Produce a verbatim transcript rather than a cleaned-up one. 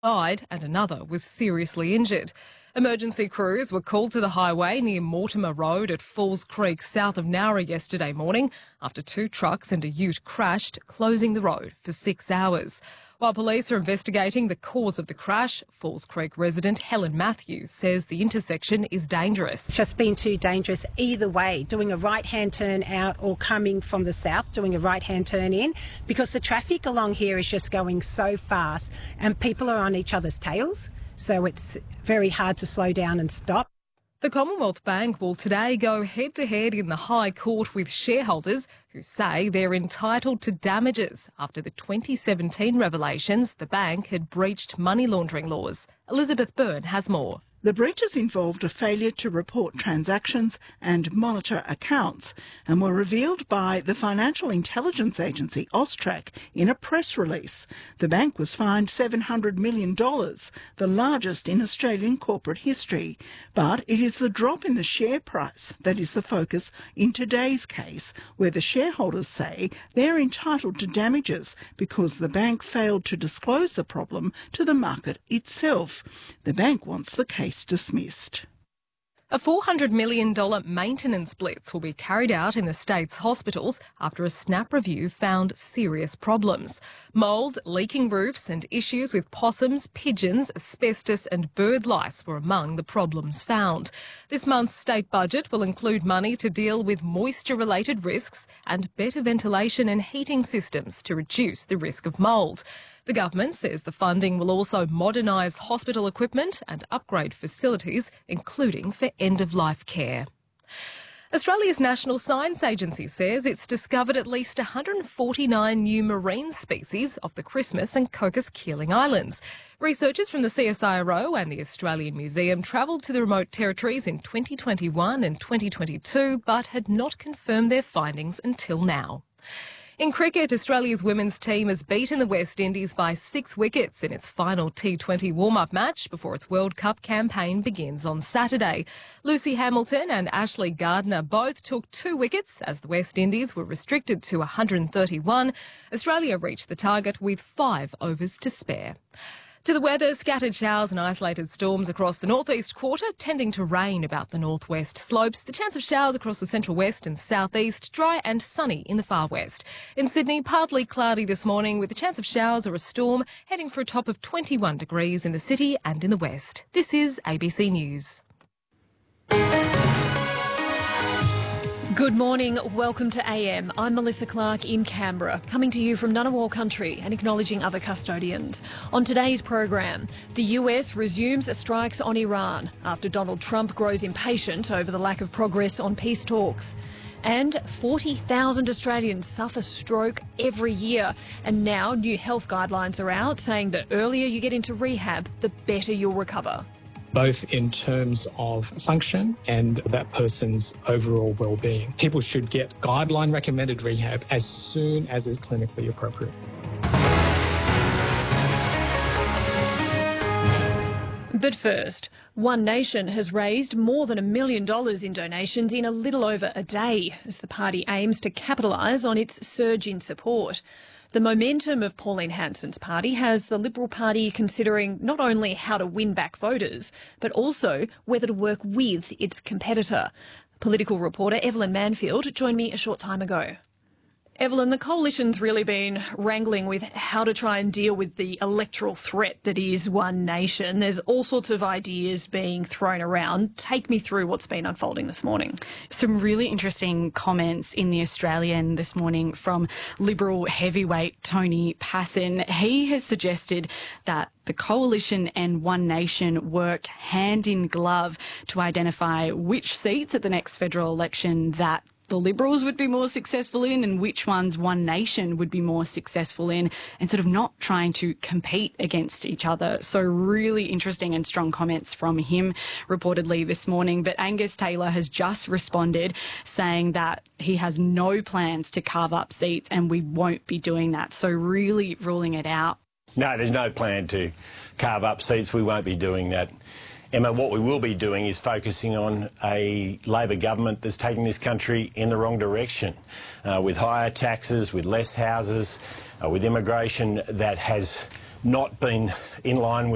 died and another was seriously injured. Emergency crews were called to the highway near Mortimer Road at Falls Creek, south of Nowra yesterday morning after two trucks and a ute crashed, closing the road for six hours. While police are investigating the cause of the crash, Falls Creek resident Helen Matthews says the intersection is dangerous. It's just been too dangerous either way, doing a right-hand turn out or coming from the south, doing a right-hand turn in, because the traffic along here is just going so fast and people are on each other's tails, so it's very hard to slow down and stop. The Commonwealth Bank will today go head-to-head in the High Court with shareholders who say they're entitled to damages after the twenty seventeen revelations the bank had breached money laundering laws. Elizabeth Byrne has more. The breaches involved a failure to report transactions and monitor accounts and were revealed by the financial intelligence agency Austrac in a press release. The bank was fined seven hundred million dollars, the largest in Australian corporate history. But it is the drop in the share price that is the focus in today's case, where the shareholders say they're entitled to damages because the bank failed to disclose the problem to the market itself. The bank wants the case dismissed. A four hundred million dollars maintenance blitz will be carried out in the state's hospitals after a snap review found serious problems. Mould, leaking roofs and issues with possums, pigeons, asbestos and bird lice were among the problems found. This month's state budget will include money to deal with moisture-related risks and better ventilation and heating systems to reduce the risk of mould. The government says the funding will also modernise hospital equipment and upgrade facilities, including for end-of-life care. Australia's National Science Agency says it's discovered at least one hundred forty-nine new marine species off the Christmas and Cocos Keeling Islands. Researchers from the C S I R O and the Australian Museum travelled to the remote territories in twenty twenty-one and twenty twenty-two but had not confirmed their findings until now. In cricket, Australia's women's team has beaten the West Indies by six wickets in its final T twenty warm-up match before its World Cup campaign begins on Saturday. Lucy Hamilton and Ashley Gardner both took two wickets as the West Indies were restricted to one hundred thirty-one. Australia reached the target with five overs to spare. To the weather, scattered showers and isolated storms across the northeast quarter, tending to rain about the northwest slopes. The chance of showers across the central west and southeast, dry and sunny in the far west. In Sydney, partly cloudy this morning with a chance of showers or a storm, heading for a top of twenty-one degrees in the city and in the west. This is A B C News. Good morning, welcome to A M. I'm Melissa Clark in Canberra, coming to you from Ngunnawal country and acknowledging other custodians. On today's program, the U S resumes strikes on Iran after Donald Trump grows impatient over the lack of progress on peace talks. And forty thousand Australians suffer stroke every year. And now new health guidelines are out saying the earlier you get into rehab, the better you'll recover. Both in terms of function and that person's overall well-being. People should get guideline-recommended rehab as soon as is clinically appropriate. But first, One Nation has raised more than a million dollars in donations in a little over a day as the party aims to capitalise on its surge in support. The momentum of Pauline Hanson's party has the Liberal Party considering not only how to win back voters, but also whether to work with its competitor. Political reporter Evelyn Manfield joined me a short time ago. Evelyn, the coalition's really been wrangling with how to try and deal with the electoral threat that is One Nation. There's all sorts of ideas being thrown around. Take me through what's been unfolding this morning. Some really interesting comments in The Australian this morning from Liberal heavyweight Tony Passon. He has suggested that the coalition and One Nation work hand in glove to identify which seats at the next federal election that the Liberals would be more successful in and which ones One Nation would be more successful in, and sort of not trying to compete against each other. So really interesting and strong comments from him reportedly this morning. But Angus Taylor has just responded saying that he has no plans to carve up seats and we won't be doing that. So really ruling it out. No, there's no plan to carve up seats. We won't be doing that. Emma, what we will be doing is focusing on a Labor government that's taking this country in the wrong direction, uh, with higher taxes, with less houses, uh, with immigration that has not been in line with